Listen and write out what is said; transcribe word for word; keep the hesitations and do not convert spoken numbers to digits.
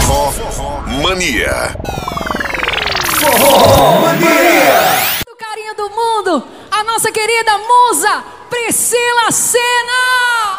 Forró Mania. Forró Mania. Do carinho do mundo, a nossa querida musa Priscila Senna.